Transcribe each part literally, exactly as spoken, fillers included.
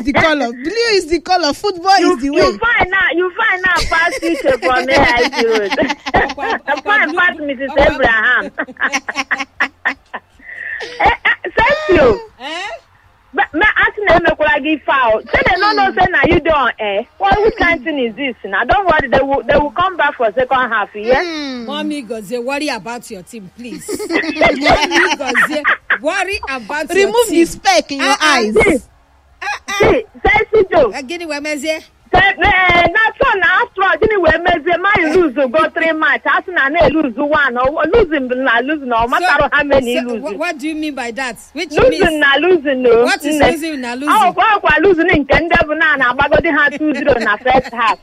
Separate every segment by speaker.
Speaker 1: the color. Blue is the color. Football
Speaker 2: You,
Speaker 1: is the
Speaker 2: you
Speaker 1: way.
Speaker 2: find out, you find out past teacher from A I T Road. Find past Missus Abraham. Eh, eh, Thank you.
Speaker 3: Eh?
Speaker 2: But me asking them to give foul. Say they don't know say now you don't eh. What which kind thing is this? Now don't worry, they will they will come back for second half, yeah?
Speaker 1: Mm.
Speaker 3: Mommy Goze, worry about your team, please. Mommy Goze, worry about your
Speaker 1: Remove
Speaker 3: team.
Speaker 1: the speck in your
Speaker 3: Ah, ah,
Speaker 1: eyes.
Speaker 2: See, see, say Joe.
Speaker 3: Again, we're messy.
Speaker 2: That's all now. After didn't we measure my lose go three match. As na na lose one or losing na losing no matter how many
Speaker 3: so
Speaker 2: lose.
Speaker 3: what, what do you mean by that? Which
Speaker 2: Losing
Speaker 3: means
Speaker 2: na losing no.
Speaker 3: what is
Speaker 2: Mm.
Speaker 3: losing na losing?
Speaker 2: Oh, kwa kwa losing in Kenda na na bagodi ha two zero na first half.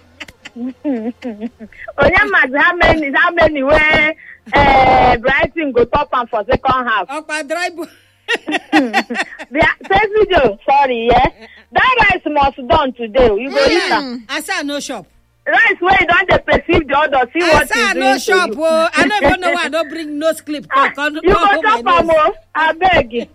Speaker 2: Onya match how many how many where eh Brighton go top and for second half.
Speaker 3: Okpa drive.
Speaker 2: Yeah, first video, sorry, yeah. That rice must done today. You go eat am.
Speaker 3: I say no shop.
Speaker 2: Rice where you don't dey perceive the other, see
Speaker 3: I
Speaker 2: what
Speaker 3: say
Speaker 2: is
Speaker 3: no
Speaker 2: doing to
Speaker 3: shop.
Speaker 2: you.
Speaker 3: Oh, I don't even know why I don't bring nose clip.
Speaker 2: Ah,
Speaker 3: Come, come,
Speaker 2: you
Speaker 3: come
Speaker 2: go
Speaker 3: hold
Speaker 2: chop
Speaker 3: my
Speaker 2: am
Speaker 3: nose.
Speaker 2: o, I beg.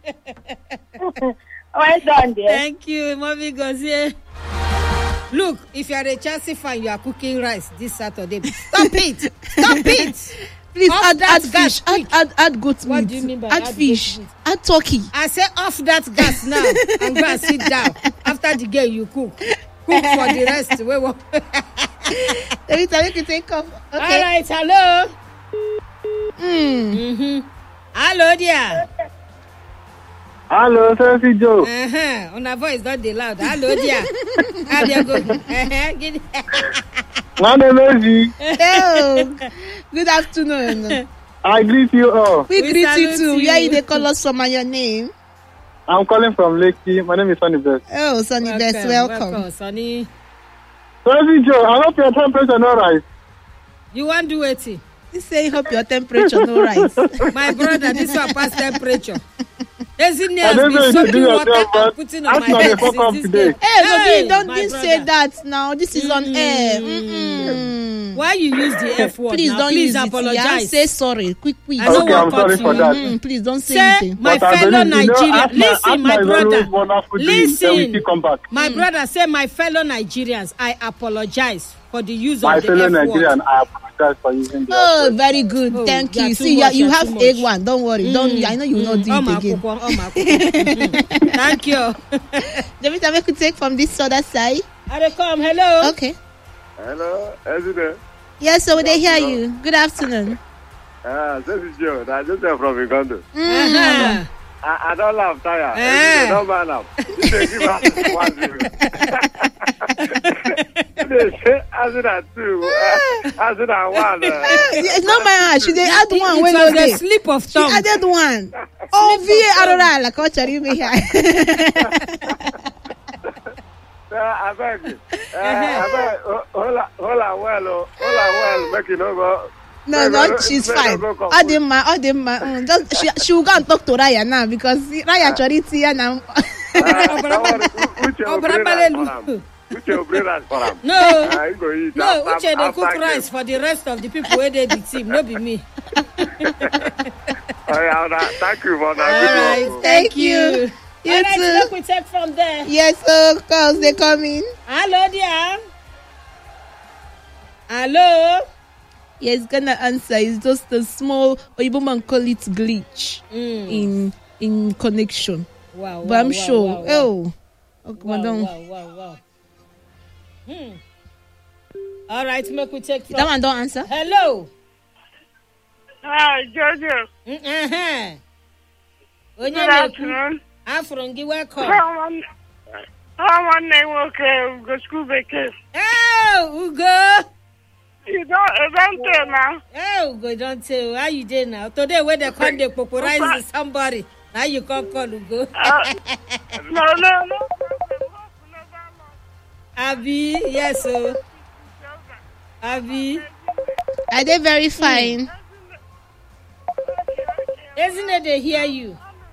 Speaker 2: Well done there.
Speaker 3: Thank you, Mommy Gozie. Look, if you are a Chelsea fan, you are cooking rice this Saturday. Stop it! Stop it!
Speaker 1: Please
Speaker 3: Off
Speaker 1: add,
Speaker 3: that
Speaker 1: add
Speaker 3: gas
Speaker 1: fish, add,
Speaker 3: quick.
Speaker 1: add, add goat
Speaker 3: What
Speaker 1: meat,
Speaker 3: do you mean by
Speaker 1: add,
Speaker 3: add
Speaker 1: fish,
Speaker 3: goat meat?
Speaker 1: add turkey.
Speaker 3: I say off that gas now and go and sit down. After the game, you cook. Cook for the rest. Wait, wait.
Speaker 1: Every time you can take off.
Speaker 3: All
Speaker 1: Okay.
Speaker 3: right, hello.
Speaker 1: Mm.
Speaker 3: Mm-hmm. Hello, dear.
Speaker 4: Hello, Sensei Joe.
Speaker 3: Uh-huh. On a voice not dey loud. Hello, dear. How do you go? Uh-huh. Get it.
Speaker 4: My name is
Speaker 1: Oh, good afternoon.
Speaker 4: I greet you all.
Speaker 1: We,
Speaker 3: We
Speaker 1: greet you
Speaker 3: salute
Speaker 1: too.
Speaker 3: you.
Speaker 1: Where you they call us from and your name?
Speaker 4: I'm calling from Lekki. My name is Sonny Best.
Speaker 1: Oh, Sonny Best, welcome.
Speaker 3: welcome, Sonny.
Speaker 4: Sensei Joe, I hope your temperature no rise.
Speaker 3: You want do it?
Speaker 1: You say hope your temperature no rise.
Speaker 3: My brother, this one past temperature. Engineer
Speaker 4: I
Speaker 3: has
Speaker 4: don't know
Speaker 3: been
Speaker 4: if you do
Speaker 3: soaking water
Speaker 4: yourself,
Speaker 3: and
Speaker 4: but
Speaker 3: putting on
Speaker 4: ask
Speaker 3: my
Speaker 4: my
Speaker 3: head
Speaker 4: fuck
Speaker 3: since
Speaker 4: up
Speaker 3: this
Speaker 4: today.
Speaker 3: day.
Speaker 1: Hey, no,
Speaker 3: Hey,
Speaker 1: don't
Speaker 3: my
Speaker 1: don't
Speaker 3: brother.
Speaker 1: say that now. This is on air.
Speaker 3: Mm.
Speaker 1: Mm-mm.
Speaker 3: Why you use the F word
Speaker 1: Please
Speaker 3: now?
Speaker 1: don't
Speaker 3: Please
Speaker 1: use
Speaker 3: apologize.
Speaker 1: it. Yeah? Say sorry. Quick, quick.
Speaker 3: I don't
Speaker 4: Okay, I'm
Speaker 3: want
Speaker 4: sorry
Speaker 3: to
Speaker 4: for
Speaker 3: you.
Speaker 4: that.
Speaker 1: Mm, please don't say
Speaker 3: Say,
Speaker 1: anything.
Speaker 3: my
Speaker 4: But I
Speaker 3: fellow
Speaker 4: believe, you know,
Speaker 3: Nigerians,
Speaker 4: ask my-
Speaker 3: listen,
Speaker 4: ask
Speaker 3: my
Speaker 4: my
Speaker 3: brother,
Speaker 4: very wonderful dream, then we
Speaker 3: listen,
Speaker 4: still come back.
Speaker 3: my brother, say, my fellow Nigerians, I apologize for the use
Speaker 4: My
Speaker 3: of the
Speaker 4: fellow
Speaker 3: F
Speaker 4: Nigerian,
Speaker 3: word.
Speaker 4: I apologize for using the
Speaker 1: Oh,
Speaker 4: F word.
Speaker 1: very good.
Speaker 3: Oh,
Speaker 1: Thank
Speaker 3: you are
Speaker 1: you.
Speaker 3: too
Speaker 1: See,
Speaker 3: much,
Speaker 1: you,
Speaker 3: you
Speaker 1: you
Speaker 3: are
Speaker 1: have
Speaker 3: too
Speaker 1: egg
Speaker 3: much.
Speaker 1: one. Don't worry. Don't. I know you will not do
Speaker 3: Oh,
Speaker 1: it
Speaker 3: my
Speaker 1: again.
Speaker 3: kuku, oh, my kuku. Mhm. Thank you.
Speaker 1: Every time I could take from this other side.
Speaker 3: I dey come. Hello.
Speaker 1: Okay.
Speaker 5: Hello, Ezine.
Speaker 1: Yes, so they hear you. Good afternoon.
Speaker 5: Ah, this is Joe. I just came from Uganda.
Speaker 1: Mm.
Speaker 3: Uh-huh.
Speaker 5: I, I don't laugh, tire.
Speaker 3: Eh.
Speaker 5: Ezine, don't man laugh. This is give us one zero. They say Ezine two, uh, Ezine one. Uh,
Speaker 1: It's not my hand. She they add one
Speaker 3: It
Speaker 1: when
Speaker 3: was
Speaker 1: no
Speaker 3: a
Speaker 1: day.
Speaker 3: slip of
Speaker 1: She
Speaker 3: tongue.
Speaker 1: added one. Oh, V A Arora like what you me here.
Speaker 5: uh, I beg you. Uh, I beg, uh, hola, hola, well, uh, hola, well, make you no go.
Speaker 1: No, no, she's fine. All the man, all the man. Mm, just she she will go and talk to Raya now because Raya charity and now.
Speaker 5: Uh, don't worry, Uche will bring rice for am. Uche will bring rice for am.
Speaker 3: No.
Speaker 5: Uh, he go eat
Speaker 3: No,
Speaker 5: after-
Speaker 3: Uche dey
Speaker 5: after
Speaker 3: cook
Speaker 5: game.
Speaker 3: rice for the rest of the people wey dey the team, no be me.
Speaker 5: Oh, yeah, nah, thank you for
Speaker 3: All
Speaker 5: that. Good
Speaker 3: right,
Speaker 5: work.
Speaker 3: thank
Speaker 1: Thank
Speaker 3: you.
Speaker 1: you. You
Speaker 3: All right,
Speaker 1: too.
Speaker 3: look, we take from there.
Speaker 1: Yes, so of course they come in.
Speaker 3: Hello, dear. Hello.
Speaker 1: Yeah, it's gonna answer. It's just a small, or you man call it glitch
Speaker 3: Mm.
Speaker 1: in in connection.
Speaker 3: Wow, wow,
Speaker 1: But I'm
Speaker 3: wow,
Speaker 1: sure.
Speaker 3: Wow, wow.
Speaker 1: Oh, oh come
Speaker 3: Wow,
Speaker 1: on, don't.
Speaker 3: wow, wow, wow. Hmm. All right, make we take from.
Speaker 1: That one don't answer.
Speaker 3: Hello.
Speaker 6: Hi, Jojo.
Speaker 3: Uh-huh.
Speaker 6: Good
Speaker 3: Onye na-ekwu?
Speaker 6: afternoon.
Speaker 3: Afrongi, welcome.
Speaker 6: Someone, someone name okay, go school vacation.
Speaker 3: Oh, Ugo.
Speaker 6: You don't, you don't tell now.
Speaker 3: Oh, Ugo, don't tell. How you doing now? Today, when they come, they popularize somebody. Now you can't call Ugo.
Speaker 6: Uh, no, no, no.
Speaker 3: Abi, yes, oh. Abi.
Speaker 1: Are they very fine?
Speaker 3: Isn't it they hear you?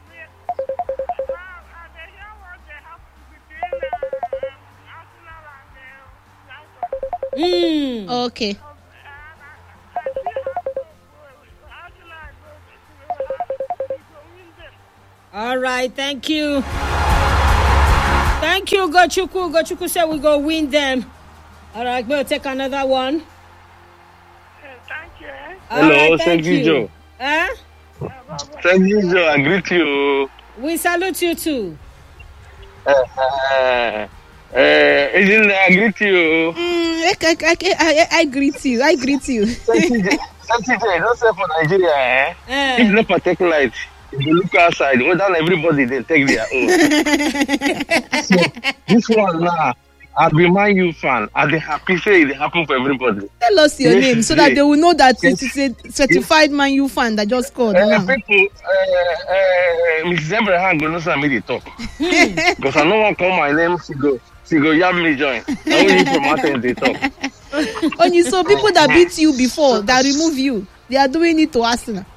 Speaker 3: Hmm.
Speaker 1: Okay.
Speaker 3: All right, thank you. Thank you, Gochuku. Gochuku said we go win them. All right, we'll take another one.
Speaker 6: Thank you.
Speaker 3: All
Speaker 7: Hello,
Speaker 3: right, thank
Speaker 7: thank you, Joe.
Speaker 3: Huh?
Speaker 7: Thank you, Joe. I greet you.
Speaker 3: We salute you too.
Speaker 7: Uh, uh, uh, Agent, I greet you.
Speaker 1: Mm, I, I, I, I, I greet you. I greet you.
Speaker 7: Thank you, Joe. Thank you, Joe. Don't say for Nigeria, eh?
Speaker 3: Eh.
Speaker 7: If not take light, if you look outside, well done everybody, they take their own. So, this one now, I'll be my U fan. I'll be happy say it happen for everybody.
Speaker 1: Tell us your
Speaker 7: Yes,
Speaker 1: name so
Speaker 7: today.
Speaker 1: that they will know that
Speaker 7: Yes.
Speaker 1: it is a certified Man U fan that just called
Speaker 7: Uh,
Speaker 1: now.
Speaker 7: people, uh, uh, Missus Abraham go know say me dey talk. Because I no wan call my name, she go, she go yam me join. I only from Martin dey talk.
Speaker 1: Only so people that beat you before, that remove you, they are doing it to Arsenal.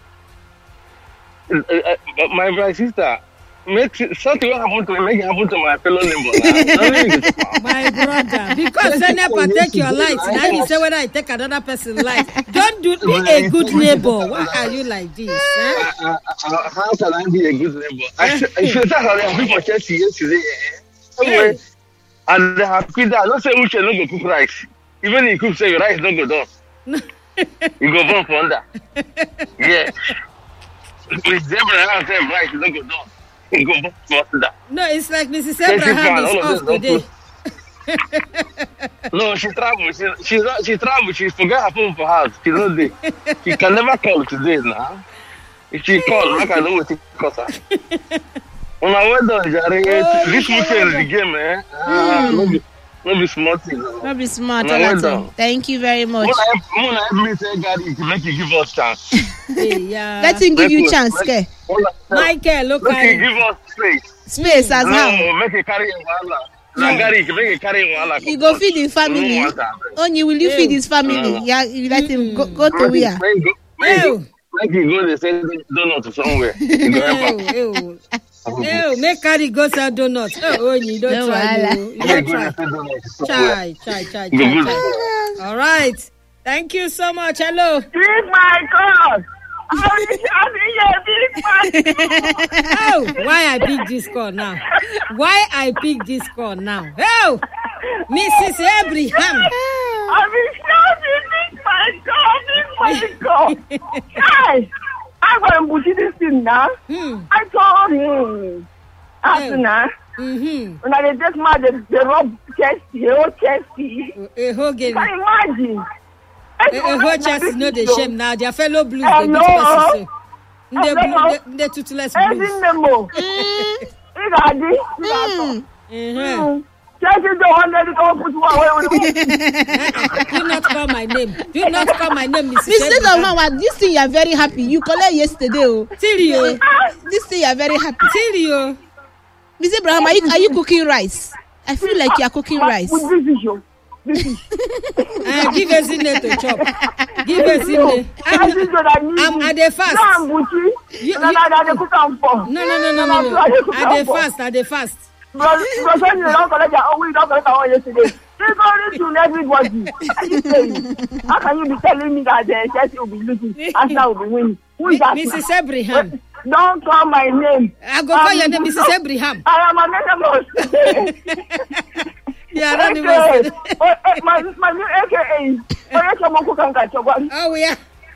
Speaker 7: Uh, uh, but my my sister, make something will happen to me, make it happen to my fellow neighbor. Nah. I really dey talk.
Speaker 3: My brother, because Senepa take your light, now you say whether I take another person's light. Don't do be a good neighbor. Why are you like this? Eh?
Speaker 7: Uh, uh, how can I be a good neighbor? I should I should tell her I'm for Chelsea yesterday. eh? Anyway, and they happy that I don't say Uche no go cook rice. Even if he cook say your rice no go done. You go burn for under. Yeah. With Abraham say rice no go done. You go burn for under.
Speaker 3: No, it's like Missus
Speaker 7: Chelsea
Speaker 3: Abraham
Speaker 7: fan,
Speaker 3: is
Speaker 7: all of
Speaker 3: off
Speaker 7: them don't
Speaker 3: today.
Speaker 7: No, she travel. She she not, she travel. She forget her phone for house. She no dey. She can never call today now. If she call, I can know what it cost her. When I went down, Jare, this weekend the game, eh? Ah, no be no be smart thing.
Speaker 1: Not be smart,
Speaker 7: No, well
Speaker 1: Olatin.
Speaker 7: done.
Speaker 1: Thank you very much.
Speaker 7: When I when I me say Gary to make you give us chance.
Speaker 3: Hey, yeah.
Speaker 1: Let him give you
Speaker 7: Make-
Speaker 1: chance,
Speaker 7: make-
Speaker 1: ke?
Speaker 7: When I-
Speaker 3: Michael, look
Speaker 7: Make
Speaker 3: at
Speaker 7: you give us space.
Speaker 1: Space as how?
Speaker 7: No, make you carry him wahala. Na Gary, make you carry him wahala.
Speaker 1: He go feed his family.
Speaker 7: No want am.
Speaker 1: Only will you
Speaker 3: Ew.
Speaker 1: feed his family?
Speaker 7: No.
Speaker 1: Yeah, you let him go, go to
Speaker 7: Make you-
Speaker 1: where?
Speaker 7: make you go- make you-
Speaker 3: Ew.
Speaker 7: Make you go, they say donut to somewhere. You go help am.
Speaker 3: Ew, ew. Ew, make carry go sell donuts. Oh, you don't
Speaker 1: No,
Speaker 3: try.
Speaker 1: wahala.
Speaker 3: You, you
Speaker 7: Make
Speaker 3: don't
Speaker 7: you go,
Speaker 3: try.
Speaker 7: they say donut to somewhere.
Speaker 3: Chai, chai, chai,
Speaker 7: Go
Speaker 3: chai,
Speaker 7: good.
Speaker 3: chai. All right. Thank you so much. Hello.
Speaker 6: Big my God. I wish I be a big man.
Speaker 3: Oh, why I pick this call now? Why I pick this call now? Oh, Missus Abraham.
Speaker 6: I wish I be big my God. Big my God. Guys, I'm going to push this thing now.
Speaker 3: Hmm.
Speaker 6: I told him. Arsenal.
Speaker 3: Mm-hmm.
Speaker 6: When I just mad, they, they rob Chelsea, oh Chelsea.
Speaker 3: A whole game.
Speaker 6: Can you imagine?
Speaker 3: A whole Chelsea know the shame now. Their fellow blues, they beat
Speaker 6: Hello?
Speaker 3: Chelsea. They
Speaker 6: Hello?
Speaker 3: blue, they toothless
Speaker 6: Every
Speaker 3: blues.
Speaker 6: memo. Igadi.
Speaker 1: Mm.
Speaker 3: Uh-huh.
Speaker 6: Chelsea don't want them to come put one away with
Speaker 3: Do not call my name. Do not call my name, Missus
Speaker 1: Instead of
Speaker 3: Abraham.
Speaker 1: now, this thing you are very happy. You collect yesterday, oh.
Speaker 3: Sirio.
Speaker 1: This thing you are very happy.
Speaker 3: Sirio.
Speaker 1: Mister Abraham, are you, are you cooking rice? I feel like you are cooking rice.
Speaker 6: With this issue. This is.
Speaker 3: Uh, give a sinne to chop. Give a sinne.
Speaker 6: I'm,
Speaker 3: I'm, I'm at the fast.
Speaker 6: No, I'm Buchi.
Speaker 3: You-
Speaker 6: No,
Speaker 3: you-
Speaker 6: no, no, they cook am for.
Speaker 3: No, no, no, no, no, no. At the fast, at the fast.
Speaker 6: Because because when you don't collect your own, we don't collect our own yesterday. They go reach to everybody. How you saying? How can you be telling me that the Chelsea will be losing, Arsenal will be winning? Who is that?
Speaker 3: Missus Abraham.
Speaker 6: Don't call my name.
Speaker 3: I go call
Speaker 6: Um,
Speaker 3: your name, Missus Abraham.
Speaker 6: I am anonymous.
Speaker 3: Yeah, I don't even
Speaker 6: Okay.
Speaker 3: say
Speaker 6: Oh, eh, my my new A K A is Oyechomoku Kankachogwa.
Speaker 3: Oh, yeah.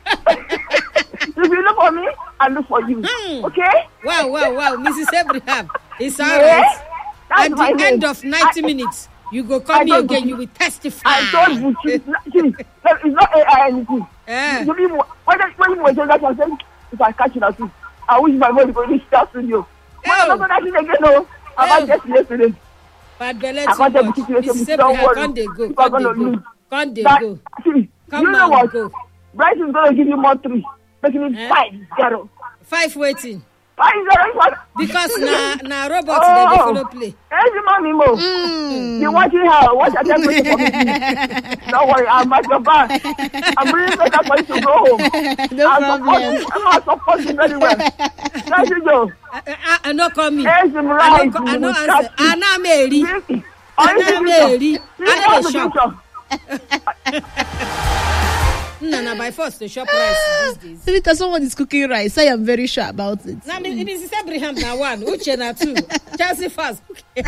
Speaker 6: If you look for me, I look for you.
Speaker 3: Hmm.
Speaker 6: Okay?
Speaker 3: Wow, wow, wow. Missus Abraham. It's all
Speaker 6: Yeah?
Speaker 3: right.
Speaker 6: That's
Speaker 3: At
Speaker 6: my
Speaker 3: the
Speaker 6: name.
Speaker 3: end of ninety
Speaker 6: I-
Speaker 3: minutes, you go call
Speaker 6: I
Speaker 3: me
Speaker 6: don't
Speaker 3: again.
Speaker 6: believe-
Speaker 3: You will testify.
Speaker 6: I told you, see, see, it's not A I anything.
Speaker 3: Eh.
Speaker 6: You mean, when I- when you were saying that, I said, if I catch it out, I wish my body could reach that studio. When I'm
Speaker 3: Oh.
Speaker 6: not going to again, no. I
Speaker 3: Oh.
Speaker 6: might just yesterday.
Speaker 3: But belle
Speaker 6: I can't
Speaker 3: too
Speaker 6: tell
Speaker 3: much.
Speaker 6: the situation,
Speaker 3: Missus
Speaker 6: don't
Speaker 3: Abraham,
Speaker 6: worry.
Speaker 3: come they go.
Speaker 6: People are
Speaker 3: Come they
Speaker 6: gonna
Speaker 3: go.
Speaker 6: lose.
Speaker 3: Come they
Speaker 6: That,
Speaker 3: go.
Speaker 6: see,
Speaker 3: Come
Speaker 6: you know
Speaker 3: on,
Speaker 6: what?
Speaker 3: go.
Speaker 6: Bryce is going to give you more three, making it
Speaker 3: Eh?
Speaker 6: five zero.
Speaker 3: Five waiting.
Speaker 6: Five zero is what?
Speaker 3: Because na na robot
Speaker 6: Oh.
Speaker 3: they dey follow play.
Speaker 6: Hey, mommy, mo.
Speaker 1: Mm.
Speaker 6: You watching her? Watch her take me for me. Don't worry, I'm at your back. I'm really better for you to go home.
Speaker 1: No
Speaker 6: I'm
Speaker 1: problem.
Speaker 6: supporting, I'm not supporting very well. Thank you, Joe.
Speaker 3: I, I, I no call me.
Speaker 6: Hey, some
Speaker 3: I
Speaker 6: right.
Speaker 3: no, I no
Speaker 6: you
Speaker 3: answer.
Speaker 6: catch it.
Speaker 3: Ana Mary.
Speaker 6: Really?
Speaker 3: Ana
Speaker 6: Are you
Speaker 3: Mary.
Speaker 6: serious?
Speaker 3: Ana
Speaker 6: You
Speaker 3: dey
Speaker 6: want
Speaker 3: shop.
Speaker 6: to
Speaker 3: No, no, by force to shop rice these days.
Speaker 1: Because someone is cooking rice, I am very sure about it.
Speaker 3: Now, it is Abraham now one, Uche now two, Chelsea first.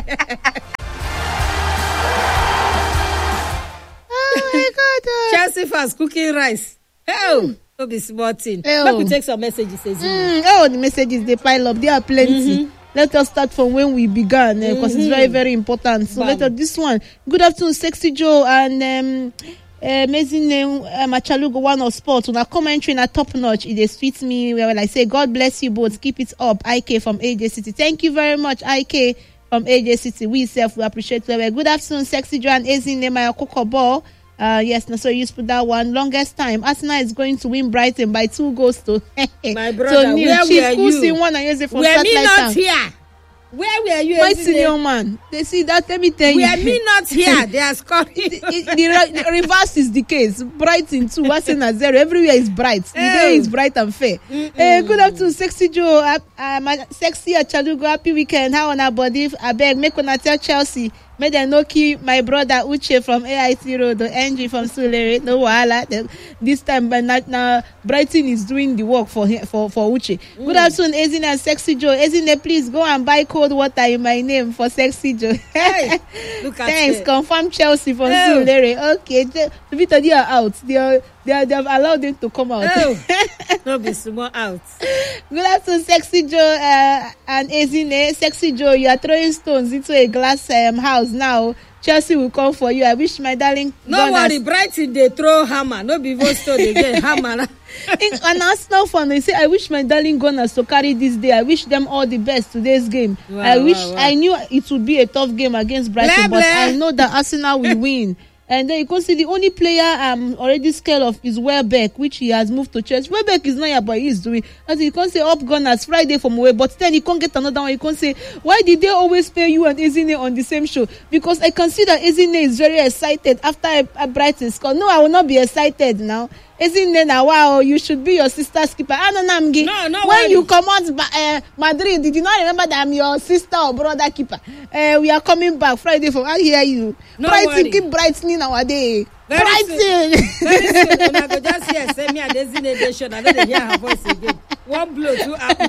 Speaker 1: Oh my God! Uh.
Speaker 3: Chelsea first cooking rice. Oh, no be small thing.
Speaker 1: Oh.
Speaker 3: Let me take some messages.
Speaker 1: Mm, oh, the messages they pile up. There are plenty. Mm-hmm. Let us start from when we began because uh, mm-hmm. it's very, very important. So Bam. let us this one. Good afternoon, Sexy Joe and um, uh, amazing name uh, Machalugo One of Sports. On a commentary in a top notch, it is sweet me. Well, I say God bless you both. Keep it up. I K from A J City. Thank you very much, I K from A J City. We self we appreciate it. Good afternoon, Sexy Joe and amazing name Kokobo. Uh, yes, no, so you put that one. Longest time, Arsenal is going to win Brighton by two goals to.
Speaker 3: My brother, so, where
Speaker 1: Chief
Speaker 3: were you?
Speaker 1: One and use it for
Speaker 3: were me not here? Where were you?
Speaker 1: My senior man. They see that. Let me tell you.
Speaker 3: Were me not here? They are scoring.
Speaker 1: the, the, the reverse is the case. Brighton two, Arsenal zero. Everywhere is bright. The oh. day is bright and fair. Uh, good afternoon, Sexy Joe. Uh, uh, sexy Achalugo. Happy weekend. How on our body? I beg. Make una tell Chelsea. May they no keep my brother Uche from A I T Road, the N G from Sulere. No wahala. This time, but not now. Brighton is doing the work for for for Uche. Mm. Good afternoon, Ezine and Sexy Joe. Ezine, please go and buy cold water in my name for Sexy Joe.
Speaker 3: Hey, look at
Speaker 1: Thanks.
Speaker 3: It.
Speaker 1: Confirm Chelsea from oh. Sulere. Okay, the Victor, they are out. They are. They, are, they have allowed them to come out.
Speaker 3: Oh, no be small out.
Speaker 1: Good afternoon, Sexy Joe uh, and Ezine. Sexy Joe, you are throwing stones into a glass um, house now. Chelsea will come for you. I wish my darling.
Speaker 3: No worry, Brighton they throw hammer. No be even stone again. Hammer.
Speaker 1: In an Arsenal fan, they say, I wish my darling Gunners to carry this day. I wish them all the best today's game. Wow, I wish wow, wow. I knew it would be a tough game against Brighton, blah, but blah. I know that Arsenal will win. And then you can see the only player I'm um, already scared of is Welbeck, which he has moved to Chelsea. Welbeck is not here, but he is doing. As you can say, up Gunners Friday from away, but then you can't get another one. You can say, why did they always pay you and Ezine on the same show? Because I can see that Ezine is very excited after a, a Brighton score. No, I will not be excited now. Ezine now, wow, you should be your sister's keeper. I don't know, Namgi.
Speaker 3: No, no.
Speaker 1: When
Speaker 3: worry.
Speaker 1: you come out uh, Madrid, did you not remember that I'm your sister or brother keeper? Uh, we are coming back Friday from. I hear you.
Speaker 3: No
Speaker 1: Brighton
Speaker 3: worry.
Speaker 1: Keep brightening nowadays.
Speaker 3: Very
Speaker 1: Brighton.
Speaker 3: Soon. Very soon. When I go just here, send me a designation. I don't hear her voice again. One blow, two up.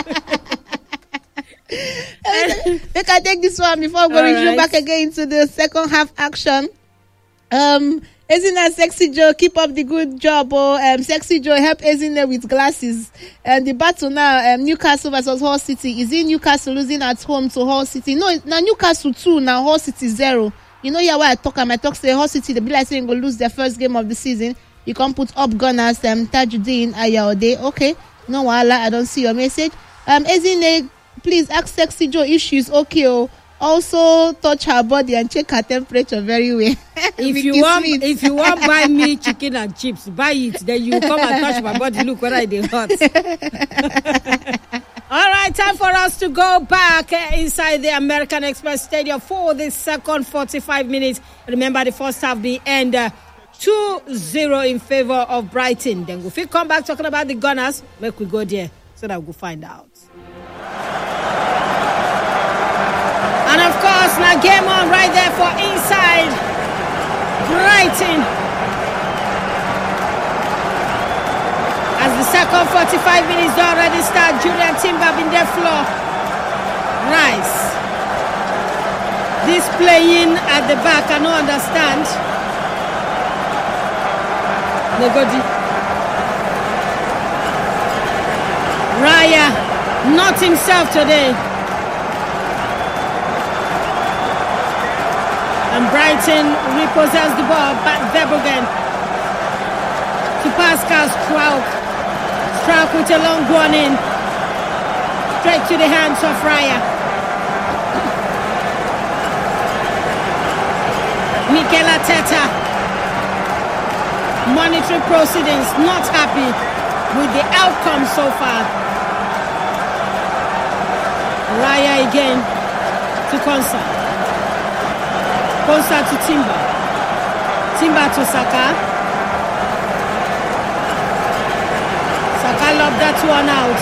Speaker 1: We can take this one before we resume right. back again to the second half action. Um. Ezine, Sexy Joe, keep up the good job. Oh, um, Sexy Joe, help Ezine with glasses. And the battle now, um, Newcastle versus Hull City. Is it Newcastle losing at home to Hull City? No, now Newcastle two, now Hull City zero. You know, yeah, why I talk, I talk say Hull City, they be like saying go lose their first game of the season. You can put up Gunners, um, Tajuddin, Ayaode. Okay, no, wala, I don't see your message. Um, Ezine, please ask Sexy Joe if she's okay. Oh. Also touch her body and check her temperature very well.
Speaker 3: If you want, sweet. if you want buy me chicken and chips, buy it. Then you come and touch my body. Look where I did hot. All right, time for us to go back uh, inside the American Express Stadium for the second forty-five minutes. Remember, the first half the end uh, two zero in favor of Brighton. Then we'll come back talking about the Gunners. Make we go there so that we'll find out. And of course, now game on right there for inside Brighton. As the second forty-five minutes already start, Julian Timber in their floor. Rice. This playing at the back, I don't understand. Negodi. Raya, not himself today. And Brighton repossess the ball back Verbruggen to Pascal Struijk. Struijk with a long one in. Straight to the hands of Raya. Mikel Arteta monitoring proceedings, not happy with the outcome so far. Raya again to Konsa. Konsa to Timber. Timber to Saka. Saka lobbed that one out.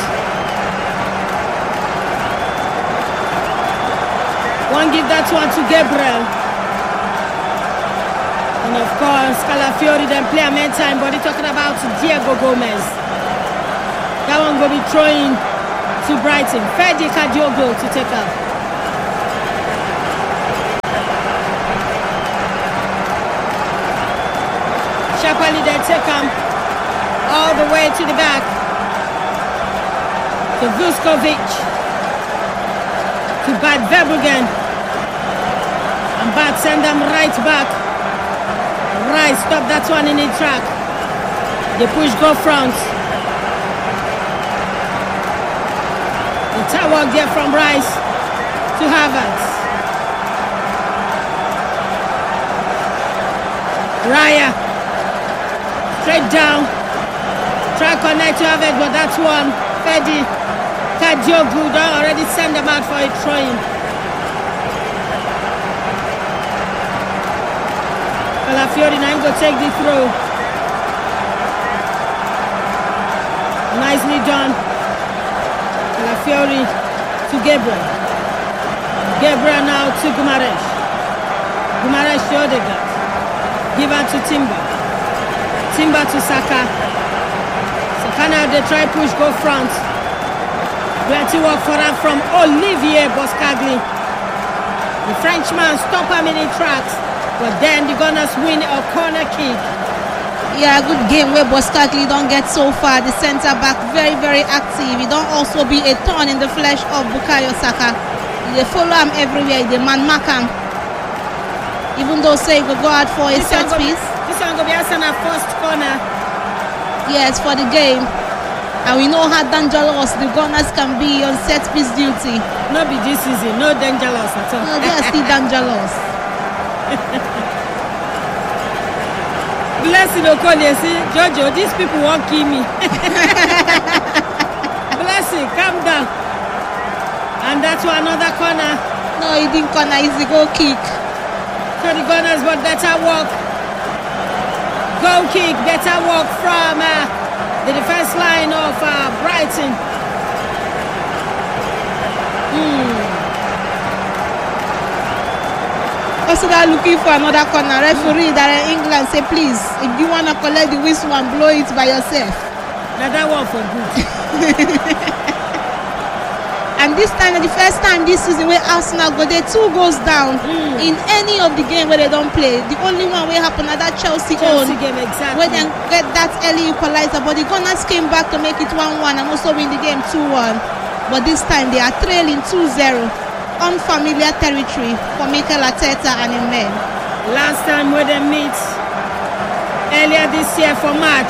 Speaker 3: One give that one to Gabriel. And of course, Calafiori then play a main time, but he's talking about Diego Gomez. That one will be throwing to Brighton. Fede Kadioglu to take out. Shapali then take him all the way to the back. To Vuskovic. To Bad Verbruggen. And Bad send them right back. Right, stop that one in the track. The push go front. The tie walk there from Rice to Havertz. Raya. Straight down. Try connect to Havertz, but that's one. Fede Kadioglu don't already send them out for a throw-in. Calafiori now go take the throw. Nicely done. Calafiori to Gabriel. Gabriel now to Gumaresh. Gumaresh to Odegaard. Give out to Timber. Timber to Saka. Saka now they try push go front. Plenty work for that from Olivier Boscagli. The Frenchman stop him in the tracks. But then the Gunners win a corner kick.
Speaker 1: Yeah, good game where Boscagli don't get so far. The centre back very, very active. He don't also be a thorn in the flesh of Bukayo Saka. They follow him everywhere. They man mark him. Even though say go go out for a
Speaker 3: This
Speaker 1: set
Speaker 3: one go be-
Speaker 1: piece.
Speaker 3: This one going to be Arsenal first corner.
Speaker 1: Yes, for the game. And we know how dangerous the Gunners can be on set piece duty.
Speaker 3: No be this season. No dangerous at all.
Speaker 1: No, they are still dangerous.
Speaker 3: Blessing Okole, see, Jojo, these people won't kill me. Blessing, calm down. And that's to another corner.
Speaker 1: No, he didn't corner. It's the goal kick.
Speaker 3: So the Gunners, but better work. Goal kick, better work from uh, the defense line of uh, Brighton. Hmm.
Speaker 1: Also, they're looking for another corner. Referee that in England say, please, if you want to collect the whistle and blow it by yourself.
Speaker 3: Now that one for good.
Speaker 1: And this time, the first time this season where Arsenal go there two goes down
Speaker 3: Mm.
Speaker 1: in any of the game where they don't play. The only one where happened at that Chelsea,
Speaker 3: Chelsea
Speaker 1: own,
Speaker 3: game, exactly.
Speaker 1: where they get that early equalizer. But the Gunners came back to make it one one and also win the game two one. But this time they are trailing two zero. Unfamiliar territory for Mikel Arteta and his men.
Speaker 3: Last time when they meet earlier this year for March,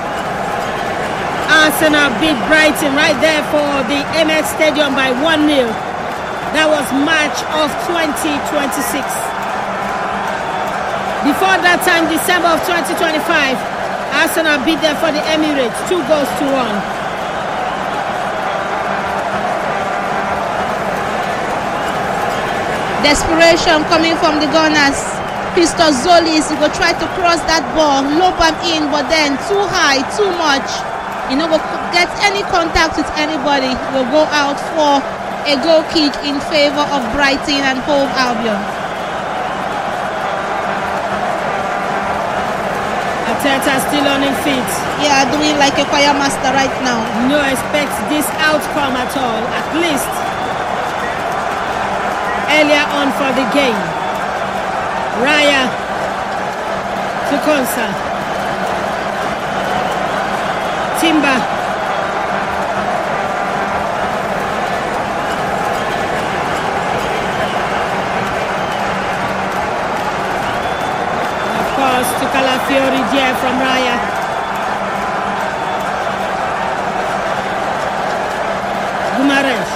Speaker 3: Arsenal beat Brighton right there for the Emirates Stadium by one nil. That was March of twenty twenty-six. Before that time, December of twenty twenty-five, Arsenal beat them for the Emirates, two goals to one.
Speaker 1: Desperation coming from the Gunners. Christos Zolis, he go try to cross that ball, lob him in, but then too high, too much. You know, will get any contact with anybody. Will go out for a goal kick in favor of Brighton and Hove Albion.
Speaker 3: Arteta still on his feet.
Speaker 1: Yeah, doing like a choir master right now.
Speaker 3: No expect this outcome at all, at least earlier on for the game. Raya to Konsa. Timber. Of course, to Calafiori there from Raya. Gumaresh.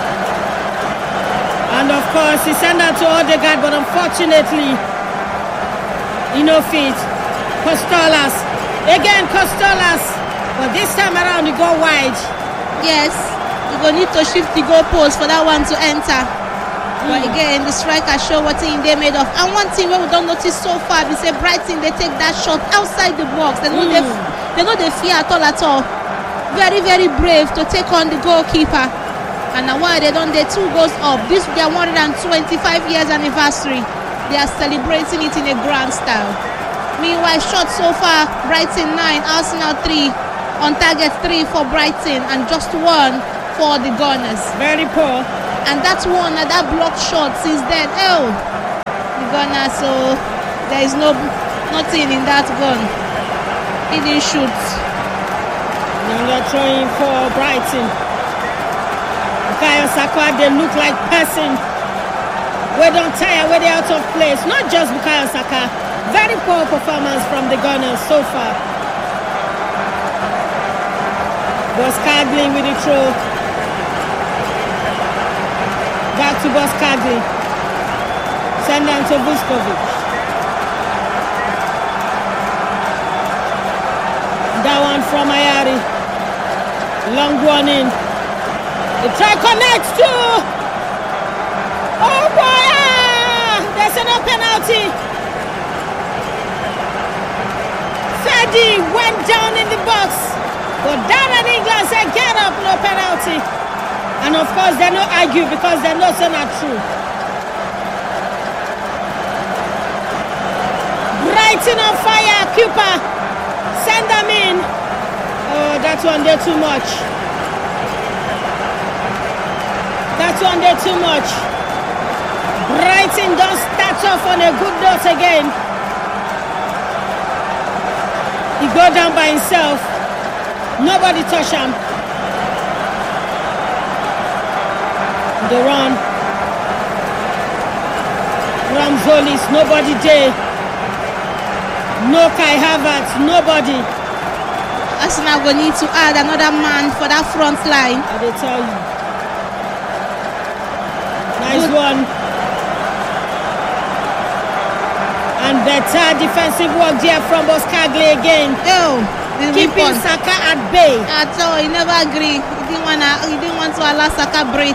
Speaker 3: And of course, he sent that to Odegaard, but unfortunately, he no fit. Costolas. Again, Costolas. But this time around, he go wide.
Speaker 1: Yes, you go need to shift the goalpost for that one to enter. But again, the striker show what thing they made of. And one thing we don't notice so far, we say Brighton, they take that shot outside the box. They know
Speaker 3: Mm.
Speaker 1: they, they know they fear at all at all. Very, very brave to take on the goalkeeper. And now why they don't, they two goals up. This their one hundred twenty-five years anniversary. They are celebrating it in a grand style. Meanwhile, shots so far, Brighton nine, Arsenal three, on target three for Brighton and just one for the Gunners.
Speaker 3: Very poor.
Speaker 1: And that's one, uh, that blocked shot since then. Oh, the Gunners, so there is no nothing in that gun. He didn't shoot.
Speaker 3: Now they're throwing for Brighton. Bukayo Saka, they look like person. We don't tire, where they're out of place. Not just Bukayo Saka. Very poor performance from the Gunners so far. Boskagli with the throw. Back to Boskagli. Send down to Vuskovic. That one from Ayari. Long one in. The try connects to. Oh boy! Ah, there's an penalty. Fedi went down in the box. But Darren England said, get up, no penalty. And of course, they don't argue because they know it's not true. Brighton on fire, Cooper. Send them in. Oh, that one did too much. That one did too much. Brighton don't start off on a good note again. He go down by himself. Nobody touch him. The run. Ramzolis, nobody there. No Kai Havertz, nobody.
Speaker 1: Arsenal will need to add another man for that front line.
Speaker 3: I will tell you. Nice Good. one. And better defensive work there from Boskagli again.
Speaker 1: Oh,
Speaker 3: keeping Saka at bay.
Speaker 1: At all, he never agreed. He didn't wanna. He didn't want to allow Saka breathe.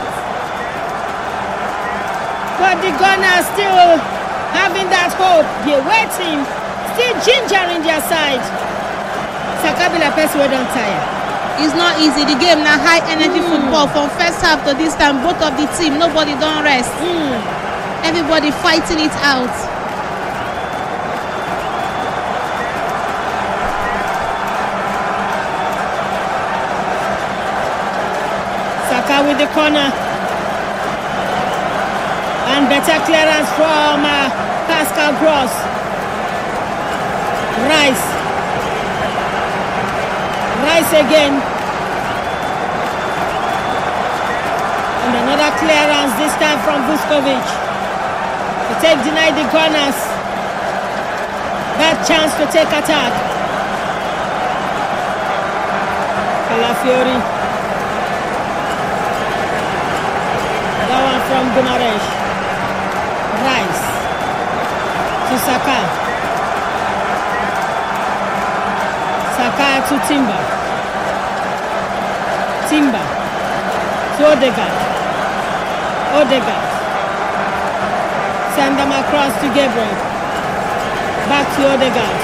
Speaker 3: But the Gunners still having that hope. They're waiting, still gingering their side. Saka be like person we don't tire.
Speaker 1: It's not easy. The game now high energy mm. football from first half to this time. Both of the team, nobody don't rest.
Speaker 3: Mm.
Speaker 1: Everybody fighting it out.
Speaker 3: With the corner and better clearance from uh, Pascal Gross. Rice Rice again and another clearance, this time from Vuskovic. To take deny the Gunners that chance to take attack. Calafiori. From Gumaresh. Rice to Saka. Saka to Timber. Timber to Odegaard. Odegaard. Send them across to Gabriel. Back to Odegaard.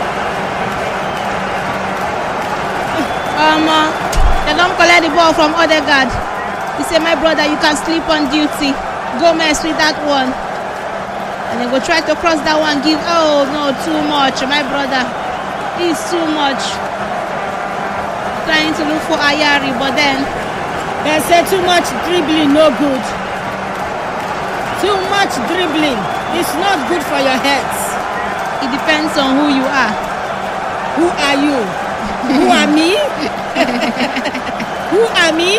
Speaker 1: Um, uh, they don't collect the ball from Odegaard. He said, my brother, you can sleep on duty. Gomez with that one. And they will try to cross that one. Give, oh, no, too much. My brother, he's too much. Trying to look for Ayari, but then.
Speaker 3: They say too much dribbling, no good. Too much dribbling. It's not good for your heads.
Speaker 1: It depends on who you are.
Speaker 3: Who are you? Who are me? Who are me?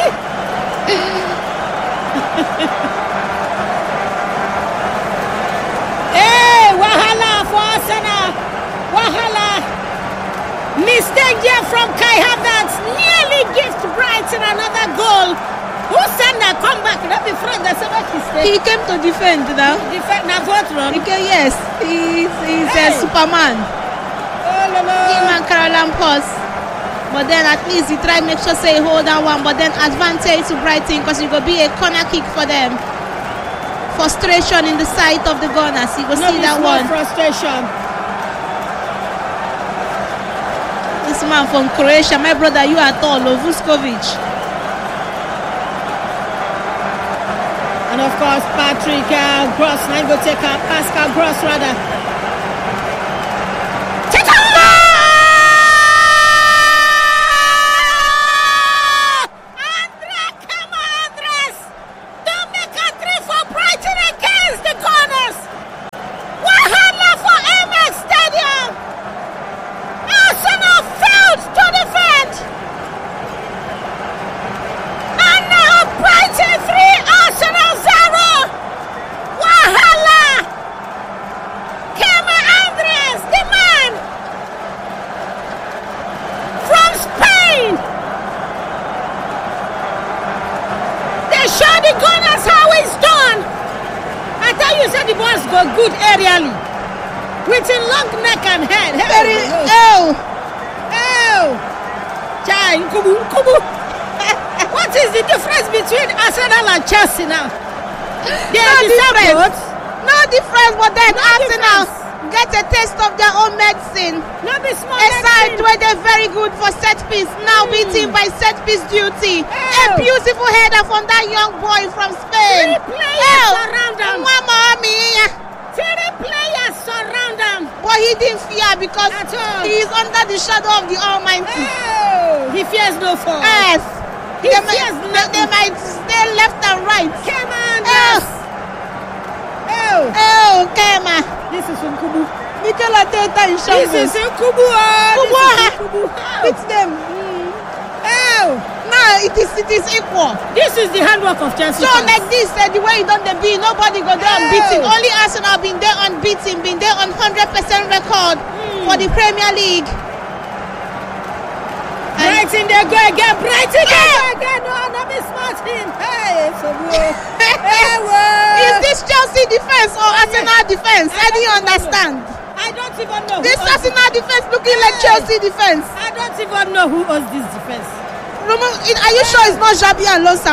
Speaker 3: Hey, Wahala for Arsenal. Wahala. Mistake there from Kai Havertz. Nearly gives Brighton another goal. Who sent that comeback? Not be friend. That's what he said.
Speaker 1: He came to defend now.
Speaker 3: Defend now. What wrong?
Speaker 1: He came, yes, he's, he's hey. a Superman.
Speaker 3: Oh no no.
Speaker 1: Him and Caroline Post. But then at least he try make sure say hold that one. But then advantage to Brighton because it will be a corner kick for them. Frustration in the sight of the Gunners. You will see that one.
Speaker 3: Frustration.
Speaker 1: This man from Croatia, my brother, you are tall, Vuskovic.
Speaker 3: And of course, Patrick uh, Gross. Now go take uh, Pascal Gross rather. go good aerially. With a long neck and head.
Speaker 1: Very,
Speaker 3: Oh,
Speaker 1: oh,
Speaker 3: oh. Chai, Nkubu, Nkubu. What is the difference between Arsenal and Chelsea now? They
Speaker 1: no
Speaker 3: are the same
Speaker 1: difference.
Speaker 3: boat.
Speaker 1: No difference, but then
Speaker 3: No
Speaker 1: Arsenal
Speaker 3: difference.
Speaker 1: get a taste of their own medicine.
Speaker 3: No be small.
Speaker 1: A side
Speaker 3: medicine.
Speaker 1: where they're very good for set piece, now beaten by set piece duty. A
Speaker 3: Oh.
Speaker 1: beautiful header from that young boy from Spain.
Speaker 3: Three players surround him.
Speaker 1: Mama, me.
Speaker 3: Three players surround them.
Speaker 1: But he didn't fear because
Speaker 3: At all.
Speaker 1: he is under the shadow of the Almighty.
Speaker 3: Oh, he fears no foe.
Speaker 1: Yes.
Speaker 3: He
Speaker 1: They
Speaker 3: fears
Speaker 1: might, they,
Speaker 3: nothing.
Speaker 1: they might stay left and right.
Speaker 3: Come on,
Speaker 1: Oh,
Speaker 3: yes. Oh,
Speaker 1: oh, Kema.
Speaker 3: this is Nkubu.
Speaker 1: Mikel Arteta in
Speaker 3: This
Speaker 1: shambles.
Speaker 3: is Nkubu. Oh,
Speaker 1: Kubu,
Speaker 3: this
Speaker 1: ah.
Speaker 3: is Nkubu. Oh.
Speaker 1: Beat them.
Speaker 3: Oh,
Speaker 1: Now it is it is equal.
Speaker 3: this is the handwork of Chelsea.
Speaker 1: So
Speaker 3: fans.
Speaker 1: like this, uh, the way it done the be, nobody go there
Speaker 3: Oh.
Speaker 1: unbeaten. Only Arsenal been there unbeaten, been there on hundred percent record for the Premier League. And
Speaker 3: Brighton, they go again. Brighton, they
Speaker 1: Yeah.
Speaker 3: go again. No, no, be smart him. Hey, so whoa. Hey, whoa.
Speaker 1: is this Chelsea defense or Arsenal defense? I didn't understand.
Speaker 3: I don't even know.
Speaker 1: This
Speaker 3: who owns
Speaker 1: Arsenal defense looking like
Speaker 3: Hey.
Speaker 1: Chelsea defense.
Speaker 3: I don't even know who owns this defense.
Speaker 1: Remember, are you sure it's not Xabi Alonso?